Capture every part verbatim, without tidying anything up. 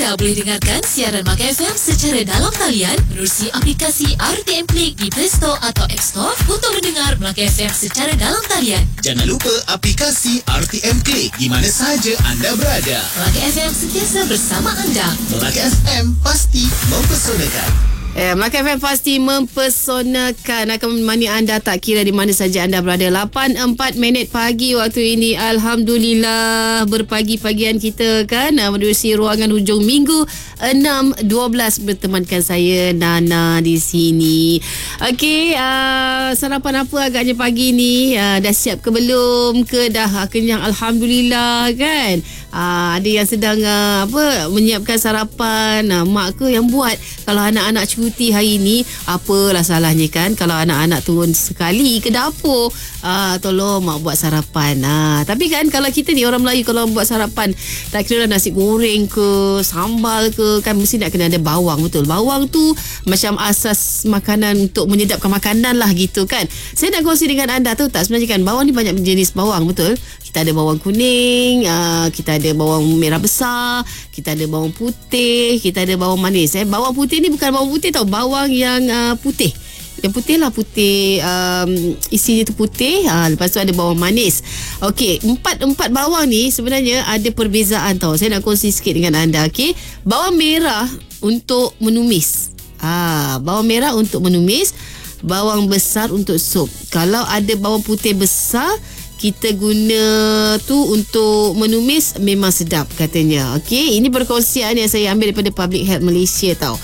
Anda boleh dengarkan siaran Melaka F M secara dalam talian menerusi aplikasi R T M Play di Play Store atau App Store untuk mendengar Melaka F M secara dalam talian. Jangan lupa aplikasi R T M Play di mana sahaja anda berada. Melaka F M sentiasa bersama anda. Melaka F M pasti mempesonakan. Eh, Melaka F M pasti mempesonakan, akan menemani anda tak kira di mana saja anda berada. lapan empat minit pagi waktu ini. Alhamdulillah, berpagi-pagian kita kan menerusi ruangan hujung minggu enam dua belas bertemankan saya Nana di sini. Okey, uh, sarapan apa agaknya pagi ni? Uh, dah siap ke belum? Ke dah kenyang? Alhamdulillah kan. Uh, ada yang sedang uh, apa menyiapkan sarapan. Uh, mak ke yang buat? Kalau anak-anak cuti hari ni, apalah salahnya kan kalau anak-anak turun sekali ke dapur, uh, tolong mak buat sarapan. Uh, tapi kan kalau kita ni orang Melayu, kalau buat sarapan, tak kira lah nasi goreng ke, sambal ke, kan mesti nak kena ada bawang. Betul, bawang tu macam asas makanan untuk menyedapkan makanan lah gitu kan. Saya nak kongsi dengan anda, tahu tak sebenarnya kan bawang ni banyak jenis bawang. Betul, kita ada bawang kuning, uh, kita ada bawang merah besar, kita ada bawang putih, kita ada bawang manis. Eh, bawang putih ni bukan bawang putih tau, bawang yang uh, putih. Yang putih lah, putih, um, isinya tu putih. Ha, lepas tu ada bawang manis. Okey, empat-empat bawang ni sebenarnya ada perbezaan tau. Saya nak kongsi sikit dengan anda. Okey, bawang merah untuk menumis. Ah, ha, bawang merah untuk menumis, bawang besar untuk sup. Kalau ada bawang putih besar, kita guna tu untuk menumis, memang sedap katanya. Okey, ini perkongsian yang saya ambil daripada Public Health Malaysia tau.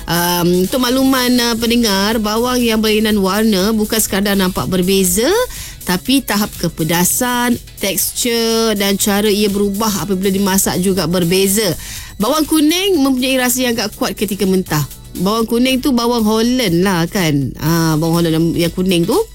Um, untuk makluman uh, pendengar, bawang yang berlainan warna bukan sekadar nampak berbeza, tapi tahap kepedasan, tekstur dan cara ia berubah apabila dimasak juga berbeza. Bawang kuning mempunyai rasa yang agak kuat ketika mentah. Bawang kuning tu bawang Holland lah kan. Ah, bawang Holland yang kuning tu.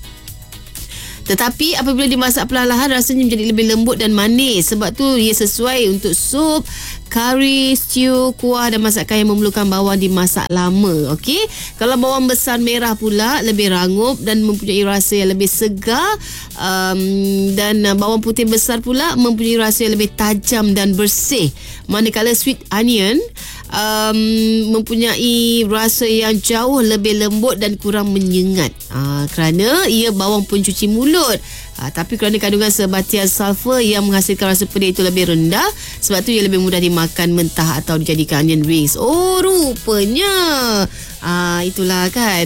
Tetapi apabila dimasak perlahan-lahan, rasanya menjadi lebih lembut dan manis. Sebab tu ia sesuai untuk sup, kari, stew, kuah dan masakan yang memerlukan bawang dimasak lama. Okey, kalau bawang besar merah pula lebih rangup dan mempunyai rasa yang lebih segar. Um, dan bawang putih besar pula mempunyai rasa yang lebih tajam dan bersih. Manakala sweet onion um, mempunyai rasa yang jauh lebih lembut dan kurang menyengat. Uh, kerana ia bawang pencuci mulut. Ha, tapi kerana kandungan sebatian sulfur yang menghasilkan rasa pedih itu lebih rendah, sebab tu ia lebih mudah dimakan mentah atau dijadikan onion rings. Oh, rupanya ha, itulah kan.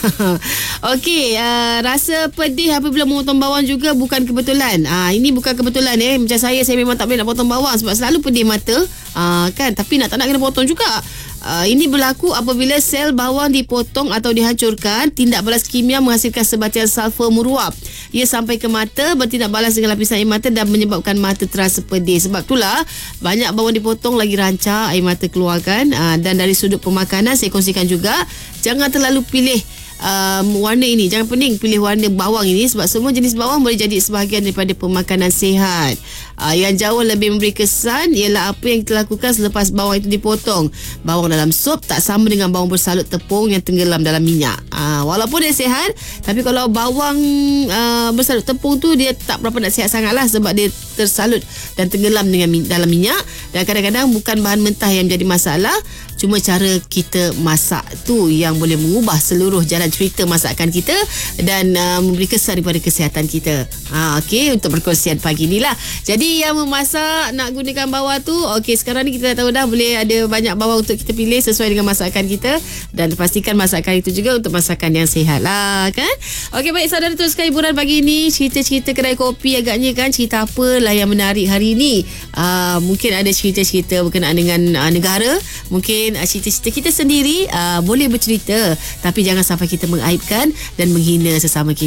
Okey, uh, rasa pedih apabila memotong bawang juga bukan kebetulan. Ha, ini bukan kebetulan eh. Macam saya, saya memang tak boleh nak potong bawang sebab selalu pedih mata. Ha, kan, tapi nak tak nak kena potong juga. Uh, ini berlaku apabila sel bawang dipotong atau dihancurkan. Tindak balas kimia menghasilkan sebatian sulfur meruap. Ia sampai ke mata, bertindak balas dengan lapisan air mata dan menyebabkan mata terasa pedih. Sebab itulah banyak bawang dipotong lagi rancak, air mata keluarkan. Uh, dan dari sudut pemakanan, saya kongsikan juga, jangan terlalu pilih Um, warna ini. Jangan pening pilih warna bawang ini sebab semua jenis bawang boleh jadi sebahagian daripada pemakanan sihat. Uh, yang jauh lebih memberi kesan ialah apa yang kita lakukan selepas bawang itu dipotong. Bawang dalam sup tak sama dengan bawang bersalut tepung yang tenggelam dalam minyak. Uh, walaupun dia sihat, tapi kalau bawang uh, bersalut tepung tu dia tak berapa nak sihat sangat lah sebab dia tersalut dan tenggelam dengan dalam minyak. Dan kadang-kadang bukan bahan mentah yang menjadi masalah, cuma cara kita masak tu yang boleh mengubah seluruh jalan cerita masakan kita dan uh, memberi kesan daripada kesihatan kita. Ha, okey, untuk perkongsian pagi ni lah. Jadi yang memasak nak gunakan bawang tu, okey, sekarang ni kita dah tahu dah boleh ada banyak bawang untuk kita pilih sesuai dengan masakan kita, dan pastikan masakan itu juga untuk masakan yang sihat lah kan. Okey, baik saudara, teruskan hiburan pagi ni. Cerita-cerita kedai kopi agaknya kan, cerita apalah yang menarik hari ni. Uh, mungkin ada cerita-cerita berkenaan dengan uh, negara, mungkin uh, cerita-cerita kita sendiri. Uh, boleh bercerita, tapi jangan sampai kita mengaibkan dan menghina sesama kita.